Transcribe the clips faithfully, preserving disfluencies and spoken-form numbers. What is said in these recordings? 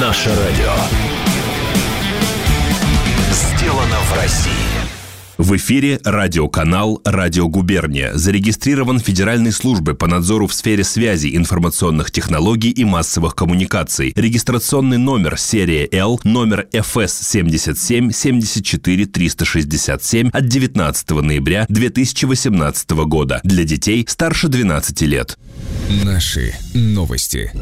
Наше радио. Сделано в России. В эфире радиоканал «Радио Губерния». Зарегистрирован Федеральной службой по надзору в сфере связи, информационных технологий и массовых коммуникаций. Регистрационный номер серия Л, номер эф эс семьдесят семь семьдесят четыре триста шестьдесят семь от девятнадцатого ноября две тысячи восемнадцатого года. Для детей старше двенадцати лет. Наши новости.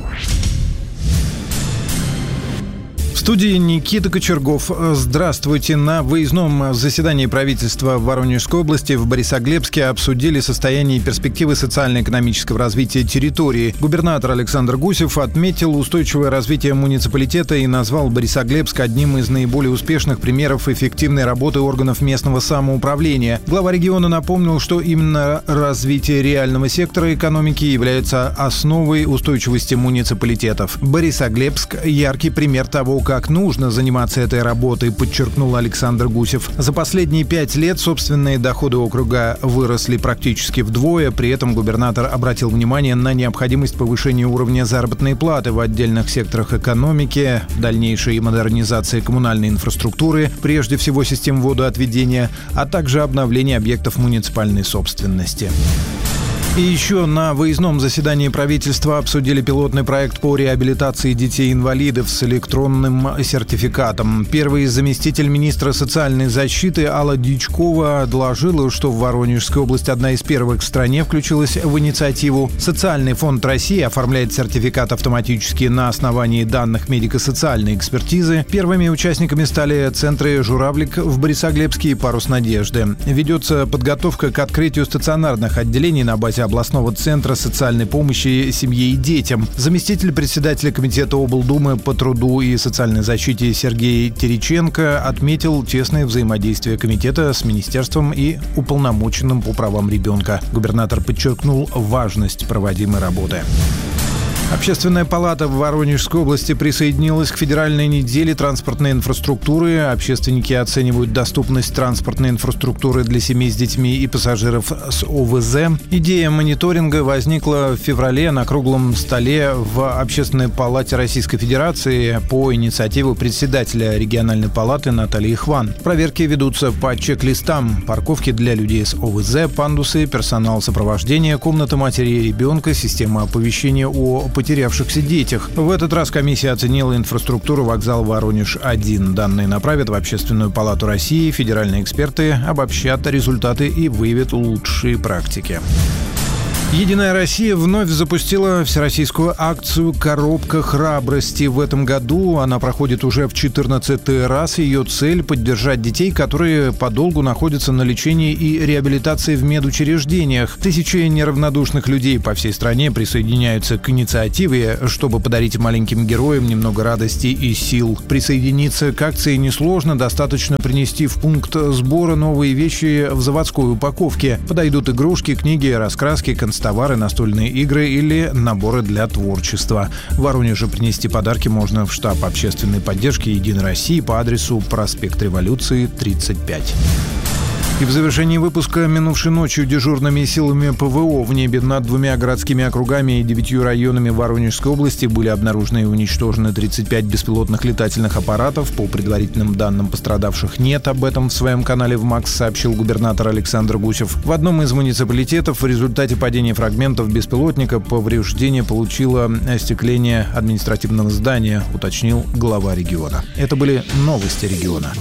В студии Никита Кочергов. Здравствуйте. На выездном заседании правительства в Воронежской области в Борисоглебске обсудили состояние и перспективы социально-экономического развития территории. Губернатор Александр Гусев отметил устойчивое развитие муниципалитета и назвал Борисоглебск одним из наиболее успешных примеров эффективной работы органов местного самоуправления. Глава региона напомнил, что именно развитие реального сектора экономики является основой устойчивости муниципалитетов. Борисоглебск – яркий пример того, как нужно заниматься этой работой, подчеркнул Александр Гусев. За последние пять лет собственные доходы округа выросли практически вдвое. При этом губернатор обратил внимание на необходимость повышения уровня заработной платы в отдельных секторах экономики, дальнейшей модернизации коммунальной инфраструктуры, прежде всего систем водоотведения, а также обновления объектов муниципальной собственности. И еще на выездном заседании правительства обсудили пилотный проект по реабилитации детей-инвалидов с электронным сертификатом. Первый заместитель министра социальной защиты Алла Дьячкова доложила, что в Воронежской области одна из первых в стране включилась в инициативу. Социальный фонд России оформляет сертификат автоматически на основании данных медико-социальной экспертизы. Первыми участниками стали центры «Журавлик» в Борисоглебске и «Парус Надежды». Ведется подготовка к открытию стационарных отделений на базе областного центра социальной помощи семье и детям. Заместитель председателя комитета облдумы по труду и социальной защите Сергей Тереченко отметил тесное взаимодействие комитета с министерством и уполномоченным по правам ребенка. Губернатор подчеркнул важность проводимой работы. Общественная палата в Воронежской области присоединилась к федеральной неделе транспортной инфраструктуры. Общественники оценивают доступность транспортной инфраструктуры для семей с детьми и пассажиров с о вэ зэ. Идея мониторинга возникла в феврале на круглом столе в Общественной палате Российской Федерации по инициативе председателя региональной палаты Натальи Хван. Проверки ведутся по чек-листам: парковки для людей с о вэ зэ, пандусы, персонал сопровождения, комната матери и ребенка, система оповещения о потерявшихся детях. В этот раз комиссия оценила инфраструктуру вокзала Воронеж-один. Данные направят в Общественную палату России. Федеральные эксперты обобщат результаты и выявят лучшие практики. «Единая Россия» вновь запустила всероссийскую акцию «Коробка храбрости». В этом году она проходит уже в четырнадцатый раз. Ее цель – поддержать детей, которые подолгу находятся на лечении и реабилитации в медучреждениях. Тысячи неравнодушных людей по всей стране присоединяются к инициативе, чтобы подарить маленьким героям немного радости и сил. Присоединиться к акции несложно, достаточно принести в пункт сбора новые вещи в заводской упаковке. Подойдут игрушки, книги, раскраски, конструкции, товары, настольные игры или наборы для творчества. В Воронеже принести подарки можно в штаб общественной поддержки «Единой России» по адресу проспект Революции, тридцать пять. И в завершении выпуска: минувшей ночью дежурными силами пэ вэ о в небе над двумя городскими округами и девятью районами Воронежской области были обнаружены и уничтожены тридцать пять беспилотных летательных аппаратов. По предварительным данным, пострадавших нет. Об этом в своем канале в МАКС сообщил губернатор Александр Гусев. В одном из муниципалитетов в результате падения фрагментов беспилотника повреждение получило остекление административного здания, уточнил глава региона. Это были новости региона.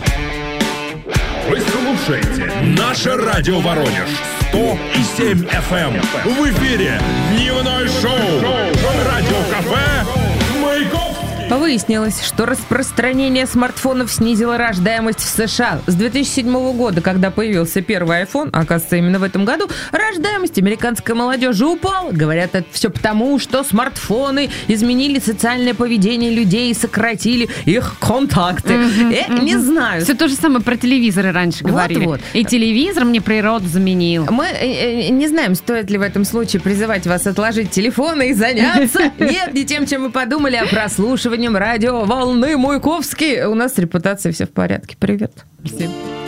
Вы слушаете «Наше радио Воронеж» сто и семь эф эм. В эфире дневное шоу «Радиокафе Маяковский». Выяснилось, что распространение смартфонов снизило рождаемость в США. С две тысячи седьмого года, когда появился первый iPhone, оказывается, именно в этом году, рождаемость американской молодежи упала. Говорят, это все потому, что смартфоны изменили социальное поведение людей и сократили их контакты. Mm-hmm, э, mm-hmm. Не знаю. Все то же самое про телевизоры раньше говорили. Вот-вот. И телевизор мне природу заменил. Мы э, э, не знаем, стоит ли в этом случае призывать вас отложить телефоны и заняться. Нет, не тем, чем мы подумали, а прослушиванием радио волны Маяковский. У нас с репутацией все в порядке. Привет. Всем.